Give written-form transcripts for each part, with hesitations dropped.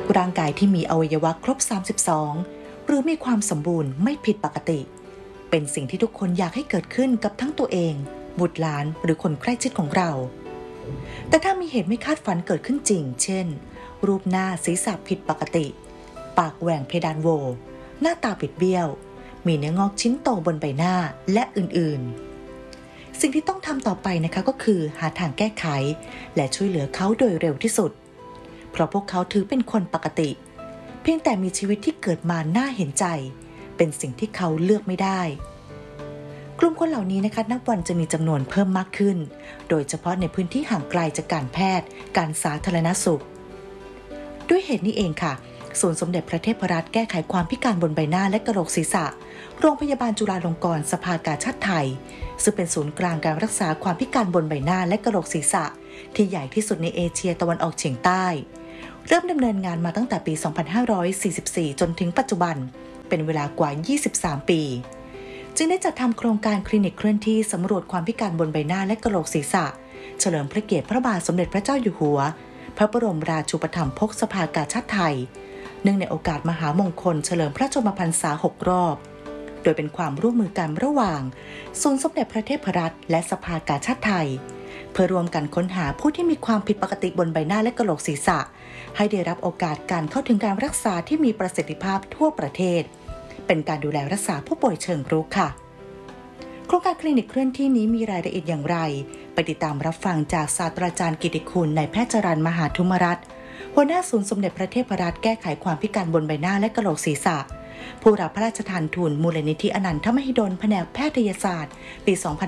ร่างกายที่มีอวัยวะครบ32หรือมีความสมบูรณ์ไม่ผิดปกติเป็นสิ่งที่ทุกคนอยากให้เกิดขึ้นกับทั้งตัวเองบุตรหลานหรือคนใกล้ชิดของเราแต่ถ้ามีเหตุไม่คาดฝันเกิดขึ้นจริงเช่นรูปหน้าศีรษะผิดปกติปากแหว่งเพดานโหวหน้าตาบิดเบี้ยวมีเนื้องอกชิ้นโตบนใบหน้าและอื่นๆสิ่งที่ต้องทำต่อไปนะคะก็คือหาทางแก้ไขและช่วยเหลือเขาโดยเร็วที่สุดเพราะพวกเขาถือเป็นคนปกติเพียงแต่มีชีวิตที่เกิดมาน่าเห็นใจเป็นสิ่งที่เขาเลือกไม่ได้กลุ่มคนเหล่านี้นะคะนับวันจะมีจำนวนเพิ่มมากขึ้นโดยเฉพาะในพื้นที่ห่างไกลจากการแพทย์การสาธารณสุขด้วยเหตุนี้เองค่ะศูนย์สมเด็จพระเทพรัตน์แก้ไขความพิการบนใบหน้าและกะโหลกศีรษะโรงพยาบาลจุฬาลงกรณ์สภากาชาดไทยซึ่งเป็นศูนย์กลางการรักษาความพิการบนใบหน้าและกะโหลกศีรษะที่ใหญ่ที่สุดในเอเชียตะวันออกเฉียงใต้เริ่มดำเนินงานมาตั้งแต่ปี 2544 จนถึงปัจจุบันเป็นเวลากว่า 23 ปีจึงได้จัดทำโครงการคลินิกเคลื่อนที่สำรวจความพิการบนใบหน้าและกะโหลกศีรษะเฉลิมพระเกียรติพระบาทสมเด็จพระเจ้าอยู่หัวพระบรมราชูปถัมภกสภากาชาดไทยเนื่องในโอกาสมหามงคลเฉลิมพระชนมพรรษา 6 รอบโดยเป็นความร่วมมือกันระหว่างศูนย์สมเด็จพระเทพรัตน์และสภากาชาดไทยเพื่อรวมกันค้นหาผู้ที่มีความผิดปกติบนใบหน้าและกะโหลกศีรษะให้ได้รับโอกาสการเข้าถึงการรักษาที่มีประสิทธิภาพทั่วประเทศเป็นการดูแลรักษาผู้ป่วยเชิงรุกค่ะโครงการคลินิกเคลื่อนที่นี้มีรายละเอียดอย่างไรไปติดตามรับฟังจากศาสตราจารย์กิติคุณนายแพทย์จรัญมหาธุมรัตน์หัวหน้าศูนย์สมเด็จพระเทพรัตน์แก้ไขความพิการบนใบหน้าและกะโหลกศีรษะผู้รับพระราชทานทุนมูลนิธิอนันทมหิดลแผนกแพทยศาสตร์ปี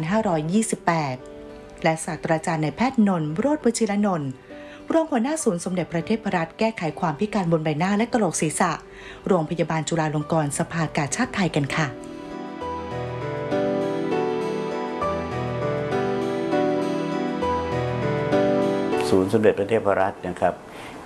2528 และศาสตราจารย์นายแพทย์นนท์โรจน์วชิรนนท์รองหัวหน้าศูนย์สมเด็จพระเทพรัตน์แก้ไขความพิการบนใบหน้าและกะโหลกศีรษะโรงพยาบาลจุฬาลงกรณ์สภากาชาดไทยกันค่ะศูนย์สมเด็จพระเทพรัตน์นะครับ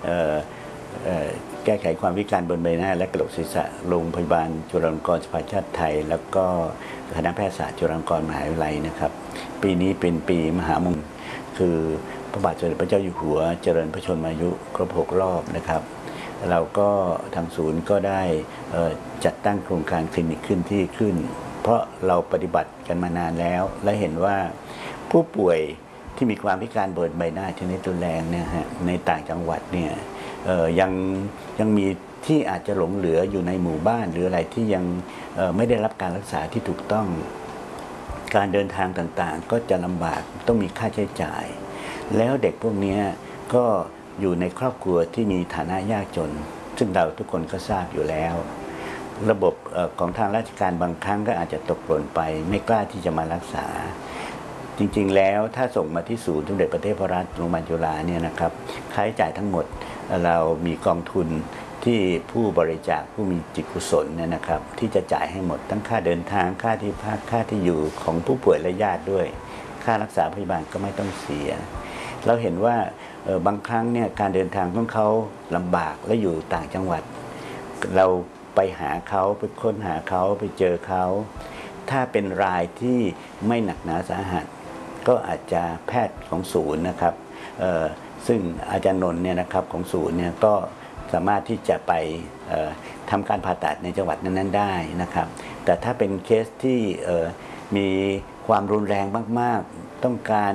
แก้ไขความพิการบนใบหน้าและกะโหลกศีรษะโรงพยาบาลจุฬาลงกรณ์สภากาชาดไทยแล้วก็คณะแพทยศาสตร์จุฬาลงกรณ์มหาวิทยาลัยนะครับปีนี้เป็นปีมหามงคลคือพระบาทสมเด็จพระเจ้าอยู่หัวเจริญพระชนมายุครบ6 รอบนะครับเราก็ทางศูนย์ก็ได้จัดตั้งโครงการคลินิกขึ้นที่ขึ้นเพราะเราปฏิบัติกันมานานแล้วและเห็นว่าผู้ป่วยที่มีความพิการบนใบหน้าชนิดรุนแรงเนี่ยฮะในต่างจังหวัดเนี่ยยังมีที่อาจจะหลงเหลืออยู่ในหมู่บ้านหรืออะไรที่ยังไม่ได้รับการรักษาที่ถูกต้องการเดินทางต่างๆก็จะลำบากต้องมีค่าใช้จ่ายแล้วเด็กพวกนี้ก็อยู่ในครอบครัวที่มีฐานะยากจนซึ่งเราทุกคนก็ทราบอยู่แล้วระบบของทางราชการบางครั้งก็อาจจะตกหล่นไปไม่กล้าที่จะมารักษาจริงๆแล้วถ้าส่งมาที่ศูนย์สมเด็จพระเทพรัตน์โรงพยาบาลจุฬาเนี่ยนะครับค่าใช้จ่ายทั้งหมดเรามีกองทุนที่ผู้บริจาคผู้มีจิตกุศลเนี่ยนะครับที่จะจ่ายให้หมดทั้งค่าเดินทางค่าที่พักค่าที่อยู่ของผู้ป่วยและญาติด้วยค่ารักษาพยาบาลก็ไม่ต้องเสียเราเห็นว่าบางครั้งเนี่ยการเดินทางของเขาลำบากและอยู่ต่างจังหวัดเราไปหาเขาไปค้นหาเขาไปเจอเขาถ้าเป็นรายที่ไม่หนักหนาสาหัสก็อาจจะแพทย์ของศูนย์นะครับซึ่งอาจารย์นนท์เนี่ยนะครับของศูนย์เนี่ยก็สามารถที่จะไปทำการผ่าตัดในจังหวัดนั้นๆได้นะครับแต่ถ้าเป็นเคสที่มีความรุนแรงมากๆต้องการ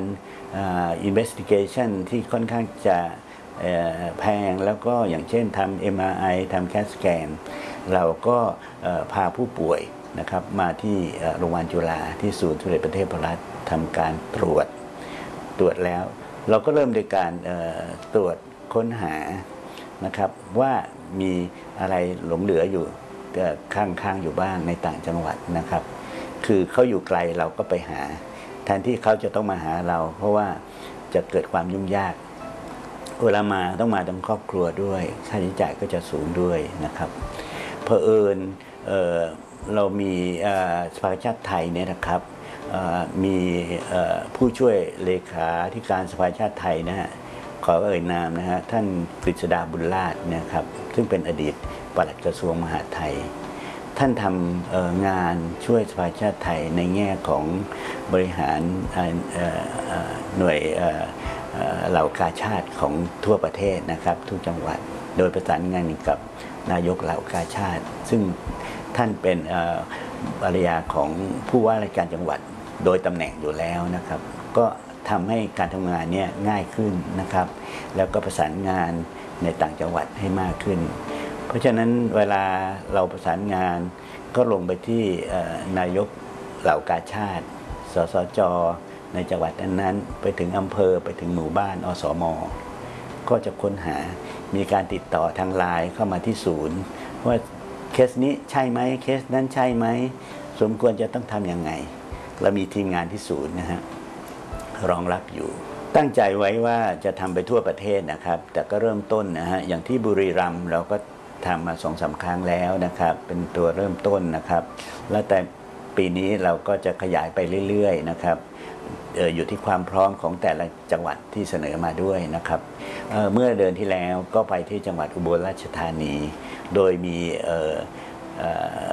investigation ที่ค่อนข้างจะแพงแล้วก็อย่างเช่นทำ MRI ทำ CAT scan เราก็พาผู้ป่วยนะครับมาที่โรงพยาบาลจุฬาที่ศูนย์สมเด็จพระเทพรัตน์ทำการตรวจแล้วเราก็เริ่มโดยการตรวจค้นหานะครับว่ามีอะไรหลงเหลืออยู่ข้างๆอยู่บ้างในต่างจังหวัดนะครับคือเขาอยู่ไกลเราก็ไปหาแทนที่เขาจะต้องมาหาเราเพราะว่าจะเกิดความยุ่งยากเวลามาต้องมาทั้งครอบครัวด้วยค่าใช้จ่ายก็จะสูงด้วยนะครับเผอิญเรามีสภากาชาดไทยเนี่ยนะครับมีผู้ช่วยเลขาธิการสภากาชาดไทยนะฮะขอเอ่ยนามนะฮะท่านกฤษดาบุญราชนะครับซึ่งเป็นอดีตปลัดกระทรวงมหาดไทยท่านทำงานช่วยสภากาชาดไทยในแง่ของบริหารหน่วยเหล่ากาชาดของทั่วประเทศนะครับทุกจังหวัดโดยประสานงานกับนายกเหล่ากาชาติซึ่งท่านเป็นภรรยาของผู้ว่าราชการจังหวัดโดยตำแหน่งอยู่แล้วนะครับก็ทำให้การทำงานเนี่ยง่ายขึ้นนะครับแล้วก็ประสานงานในต่างจังหวัดให้มากขึ้นเพราะฉะนั้นเวลาเราประสานงานก็ลงไปที่นายกเหล่ากาชาติสสจในจังหวัดนั้นๆไปถึงอำเภอไปถึงหมู่บ้านอสม.ก็จะค้นหามีการติดต่อทางไลน์เข้ามาที่ศูนย์ว่าเคสนี้ใช่ไหมเคสนั้นใช่ไหมสมควรจะต้องทำยังไงเรามีทีมงานที่ศูนย์นะฮะรองรับอยู่ตั้งใจไว้ว่าจะทำไปทั่วประเทศนะครับแต่ก็เริ่มต้นนะฮะอย่างที่บุรีรัมย์เราก็ทำมา2-3 ครั้งแล้วนะครับเป็นตัวเริ่มต้นนะครับแล้วแต่ปีนี้เราก็จะขยายไปเรื่อยๆนะครับอยู่ที่ความพร้อมของแต่ละจังหวัดที่เสนอมาด้วยนะครับเมื่อเดือนที่แล้วก็ไปที่จังหวัดอุบลราชธานีโดยมี